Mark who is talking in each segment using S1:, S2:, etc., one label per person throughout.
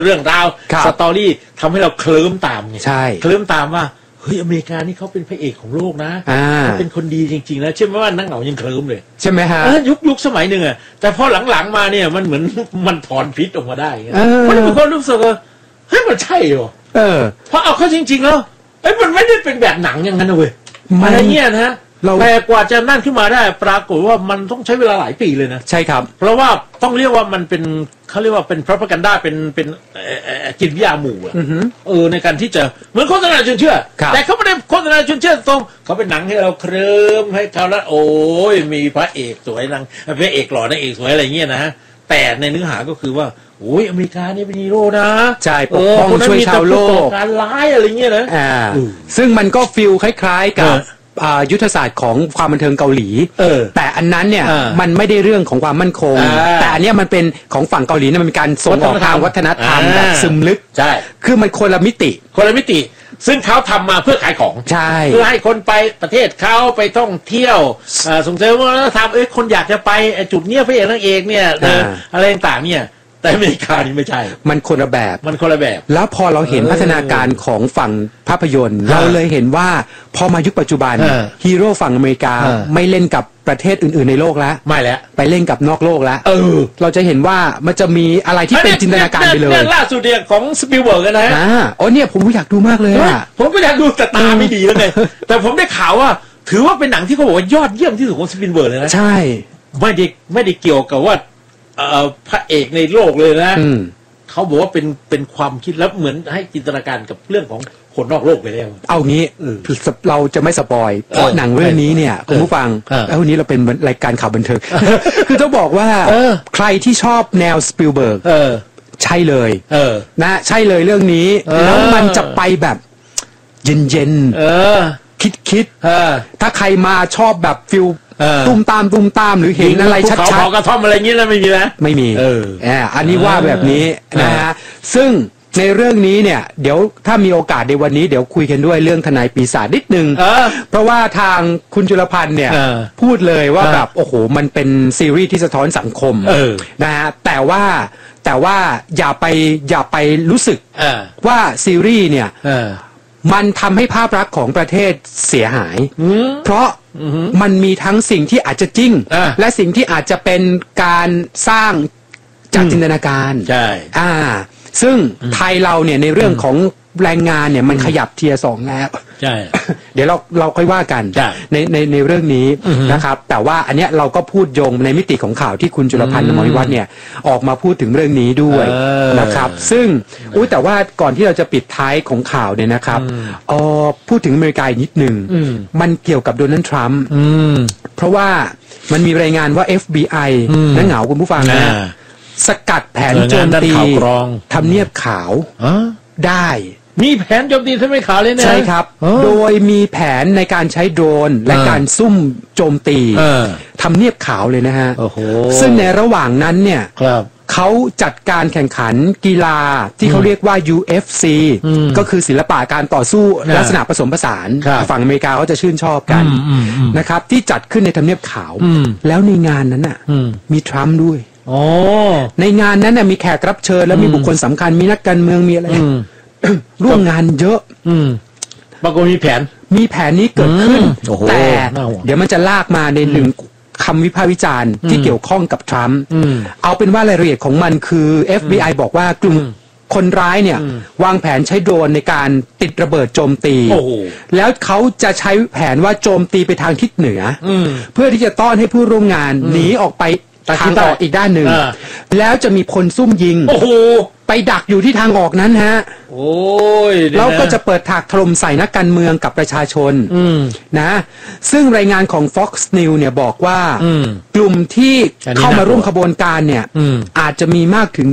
S1: เรื่องราวสตอรี่ทำให้เราเคลิ้มตามไง
S2: ใช่
S1: เคลิ้มตามว่าเฮ้ยอเมริกานี่เขาเป็นพระเอกของโลกนะเขาเป็นคนดีจริงๆนะเชื่อไหมว่านักเหนายังเคลิ้มเลย
S2: ใช่ไหมฮะ
S1: ยุคสมัยหนึ่งอะแต่พอหลังๆมาเนี่ยมันเหมือนมันถอนพิษออกมาได้มันเป็นคนรู้สึกว่าเฮ้ยมันใช่เหรอเพราะเอาเข้าจริงๆแล้วมันไม่ได้เป็นแบบหนังอย่างนั้นนะเว้ยอะไรเงี้ยนะแต่กว่าจะนั่นขึ้นมาได้ปรากฏว่ามันต้องใช้เวลาหลายปีเลยนะ
S2: ใช่ครับ
S1: เพราะว่าต้องเรียกว่ามันเป็นเขาเรียกว่าเป็นพรอพาแกนด้าเป็นจิตวิทยาหมู่ในการที่จะเหมือนโฆษณาชวนเชื่อแต่เขาไม่ได้โฆษณาชวนเชื่อตรงเขาเป็นหนังให้เราเคลิ้มให้เขาแล้วโอ้ยมีพระเอกสวยนางพระเอกหล่อนางเอกสวยอะไรเงี้ยนะแต่ในเนื้อหาก็คือว่าโอ้ยอเมริกานี่เป็นฮีโร่นะ
S2: ใช่ปกป้องช่วยชาวโลก
S1: การร้ายอะไรเงี้ยนะ
S2: ซึ่งมันก็ฟีลคล้ายๆกับยุทธศาสตร์ของความบันเทิงเกาหลีแต่อันนั้นเนี่ยมันไม่ได้เรื่องของความมั่นคงแต่อันนี้มันเป็นของฝั่งเกาหลีเนี่ยมันเป็นการส่งออกทางวัฒนธรรมแบบซึมลึก
S1: ใช่
S2: คือมันคนละมิติ
S1: ซึ่งเขาทำมาเพื่อขายของ
S2: ใช่
S1: เพื่อให้คนไปประเทศเขาไปท่องเที่ยวส่งเสริมวัฒนธรรมคนอยากจะไปจุดเนี้ยพระเอกนางเอกเนี่ยอะไรต่างๆเนี่ยแต่อเมริกานี่ไม่ใช่
S2: มันคนละแบบแล้วพอเราเห็นพัฒนาการของฝั่งภาพยนตร์เราเลยเห็นว่าพอมายุคปัจจุบันฮีโร่ฝั่งอเมริกาไม่เล่นกับประเทศอื่นๆในโลกแล้ว
S1: ไม่แล้ว
S2: ไปเล่นกับนอกโลกแล้วเราจะเห็นว่ามันจะมีอะไรที่เป็นจินตนาการไปเลย
S1: ล่าสุดเนี่ยของสปิลเบิร์กนะ
S2: เนี่ยผมอยากดูมากเลย
S1: ผมก็อยากดูแต่ตาไม่ดีแล้วไงแต่ผมได้ข่าวว่าถือว่าเป็นหนังที่เขาบอกว่ายอดเยี่ยมที่สุดของสปิลเบิร์กเลยนะ
S2: ใช่
S1: ไม่ได้เกี่ยวกับว่าพระเอกในโลกเลยนะเขาบอกว่าเป็นความคิดแล้วเหมือนให้จินตนาการกับเรื่องของคนนอกโลกไปแล้ว
S2: เอางี้เราจะไม่สปอยเพราะหนังเรื่องนี้เนี่ยคุณผู้ฟังแล้ววันนี้เราเป็นรายการข่าวบันเทิงคือต้องบอกว่าใครที่ชอบแนวสปิลเบิร์กใช่เลยนะใช่เลยเรื่องนี้แล้วมันจะไปแบบเย็นๆคิดถ้าใครมาชอบแบบฟิลตุ้มตามหรือเห็นอะไรชัดๆ
S1: เขากระท่อมอะไรงี้แล้วไม่มีนะ
S2: ไม่มีอันนี้ว่าแบบนี้นะฮะซึ่งในเรื่องนี้เนี่ยเดี๋ยวถ้ามีโอกาสในวันนี้เดี๋ยวคุยกันด้วยเรื่องทนายปีศาจนิดนึงเพราะว่าทางคุณจุลพันธ์เนี่ยพูดเลยว่าแบบโอ้โหมันเป็นซีรีส์ที่สะท้อนสังคมนะฮะแต่ว่าอย่าไปรู้สึกว่าซีรีส์เนี่ยมันทำให้ภาพลักษณ์ของประเทศเสียหายเพราะมันมีทั้งสิ่งที่อาจจะจริงและสิ่งที่อาจจะเป็นการสร้างจากจินตนาการ
S1: ใช่
S2: ซึ่งไทยเราเนี่ยในเรื่องของแรงงานเนี่ยมันขยับเทียร์ 2แล้ว
S1: ใช่
S2: เดี๋ยวเราค่อยว่ากันในเรื่องนี้นะครับแต่ว่าอันเนี้ยเราก็พูดโยงในมิติของข่าวที่คุณจุลพันธ์ อมรวิวัฒน์เนี่ยออกมาพูดถึงเรื่องนี้ด้วยนะครับซึ่งแต่ว่าก่อนที่เราจะปิดท้ายของข่าวเนี่ยนะครับพูดถึงอเมริกานิดนึงมันเกี่ยวกับโดนัลด์ทรัมป์เพราะว่ามันมีรายงานว่า FBI นั่งเหงาคุณผู้ฟังนะสกัดแผนโจมตีทำเนียบขาวได้
S1: มีแผนโจมตีทำเนียบขาวเลยนะ
S2: ใช่ครับโดยมีแผนในการใช้โดรนและการซุ่มโจมตีทำเนียบขาวเลยนะฮะซึ่งในระหว่างนั้นเนี่ยเขาจัดการแข่งขันกีฬาที่เขาเรียกว่า UFC ก็คือศิลปะการต่อสู้ลักษณะผสมผสานฝั่งอเมริกาเขาจะชื่นชอบกันนะครับที่จัดขึ้นในทำเนียบขาวแล้วในงานนั้นน่ะมีทรัมป์ด้วยในงานนั้นมีแขกรับเชิญและมีบุคคลสำคัญมีนักการเมืองมีอะไรร่วมงานเยอะ
S1: บางคนมีแผ
S2: นนี้เกิดขึ้นแต่เดี๋ยวมันจะลากมาในหนึ่งคำวิพากษ์วิจารณ์ที่เกี่ยวข้องกับทรัมป์เอาเป็นว่ารายละเอียดของมันคือ FBI บอกว่ากลุ่มคนร้ายเนี่ยวางแผนใช้โดรนในการติดระเบิดโจมตีแล้วเขาจะใช้แผนว่าโจมตีไปทางทิศเหนือเพื่อที่จะต้อนให้ผู้ร่วมงานหนีออกไปทางออกอีกด้านหนึ่งแล้วจะมีพลซุ่มยิงไปดักอยู่ที่ทางออกนั้นฮะแล้วก็จะเปิดถากถล่มใส่นักการเมืองกับประชาชนนะซึ่งรายงานของ Fox News เนี่ยบอกว่ากลุ่มที่เข้ามาร่วมขบวนการเนี่ยอาจจะมีมากถึง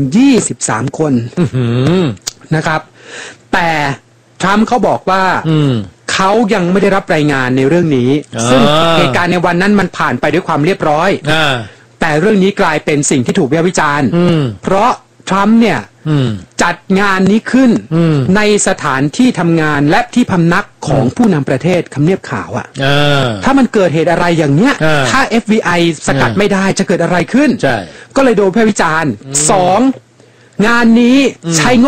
S2: 23คนนะครับแต่ทรัมป์เขาบอกว่าเขายังไม่ได้รับรายงานในเรื่องนี้ซึ่งเหตุการณ์ในวันนั้นมันผ่านไปด้วยความเรียบร้อยแต่เรื่องนี้กลายเป็นสิ่งที่ถูกวิจารณ์เพราะทรัมป์เนี่ยจัดงานนี้ขึ้นในสถานที่ทำงานและที่พำนักของผู้นำประเทศทำเนียบขาวถ้ามันเกิดเหตุอะไรอย่างเนี้ยถ้า FBI สกัดไม่ได้จะเกิดอะไรขึ้นก็เลยโดนวิจารณ์2 งานนี้ใช้